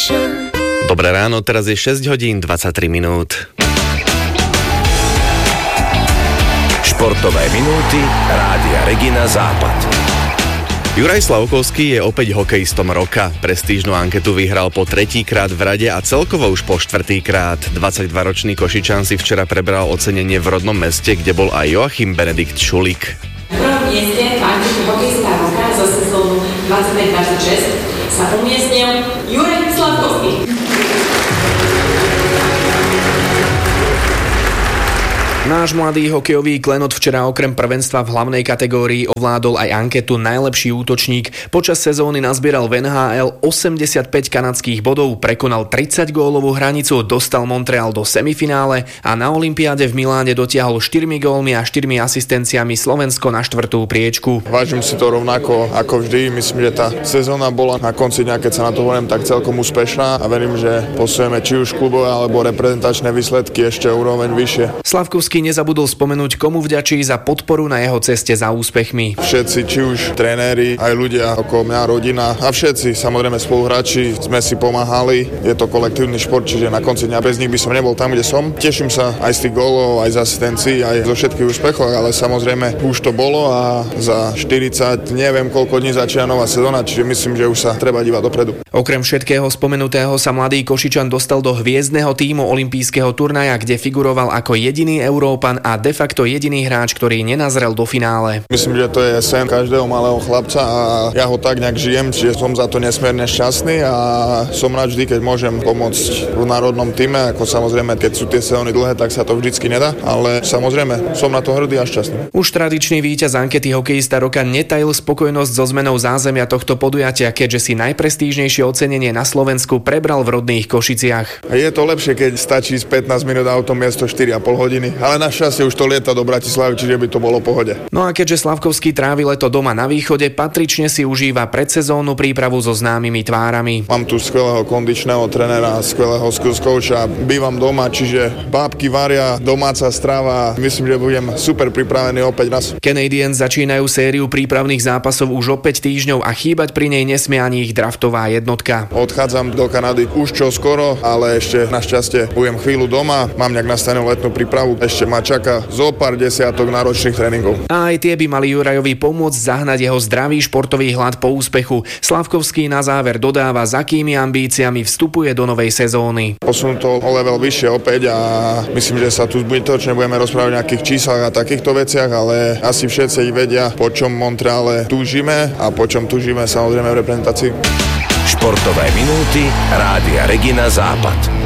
Station. Dobré ráno, teraz je 6 hodín 23 minút. Športové minúty Rádia Regina Západ. Juraj Slavkovský je opäť hokejistom roka. Prestížnu anketu vyhral po tretíkrát v rade a celkovo už po štvrtýkrát. 22-ročný Košičan si včera prebral ocenenie v rodnom meste, kde bol aj Joachim Benedikt Šulík. V prvom mieste v ankete hokejista roka zo sezónu 25-26 sa umiestnil Juraj Slavkovský. Náš mladý hokejový klenot včera okrem prvenstva v hlavnej kategórii ovládol aj anketu Najlepší útočník. Počas sezóny nazbieral v NHL 85 kanadských bodov, prekonal 30 gólovú hranicu, dostal Montreal do semifinále a na olympiáde v Miláne dotiahol 4 gólmi a 4 asistenciami Slovensko na štvrtú priečku. Vážim si to rovnako ako vždy. Myslím, že tá sezóna bola na konci dňa, keď sa na to hovorím, tak celkom úspešná a verím, že posujeme či už klubové alebo reprezentačné výsledky ešte úroveň vyššie. Slavkovský nezabudol spomenúť, komu vďačí za podporu na jeho ceste za úspechmi. Všetci, či už tréneri, aj ľudia okolo mňa, rodina a všetci, samozrejme spoluhráči, sme si pomáhali. Je to kolektívny šport, čiže na konci dňa bez nich by som nebol tam, kde som. Teším sa aj z tých gólov, aj z asistencií, aj zo všetkých úspechov, ale samozrejme už to bolo a za 40, neviem koľko dní začína nová sezóna, čiže myslím, že už sa treba dívať dopredu. Okrem všetkého spomenutého sa mladý Košičan dostal do hviezdneho tímu olympijského turnaja, kde figuroval ako jediný Európan a de facto jediný hráč, ktorý nenazrel do finále. Myslím, že to je sen každého malého chlapca a ja ho tak nejak žijem, čiže som za to nesmierne šťastný a som rád vždy, keď môžem pomôcť v národnom týme, ako samozrejme, keď sú tie sezóny dlhé, tak sa to vždycky nedá, ale samozrejme, som na to hrdý a šťastný. Už tradičný víťaz ankety hokejista roka netajil spokojnosť so zmenou zázemia tohto podujatia, keďže si najprestížnejšie ocenenie na Slovensku prebral v rodných Košiciach. Je to lepšie, keď stačí z 15 minút autom miesto 4,5 hodiny, ale našťastie už to lieta do Bratislavy, čiže by to bolo v pohode. No a keďže Slavkovský trávi leto doma na východe, patrične si užíva predsezónnu prípravu so známymi tvárami. Mám tu skvelého kondičného trénera, skvelého skills coacha, bývam doma, čiže bábky varia, domáca strava, myslím, že budem super pripravený opäť raz. Canadiens začínajú sériu prípravných zápasov už o 5 týždňov a chýbať pri nej nesmie ani ich draftová jednotka. Odchádzam do Kanady už čo skoro, ale ešte našťastie budem chvíľu doma, mám nejak nastavenú letnú prípravu, ešte ma čaká zo pár desiatok náročných tréningov. A aj tie by mali Jurajovi pomôcť zahnať jeho zdravý športový hlad po úspechu. Slavkovský na záver dodáva, za akými ambíciami vstupuje do novej sezóny. Posunú to o level vyššie opäť a myslím, že sa tu zbytočne budeme rozprávať o nejakých číslach a takýchto veciach, ale asi všetci vedia, po čom Montreale túžime a po čom túžime samozrejme v reprezentácii. Športové minúty Rádia Regina Západ.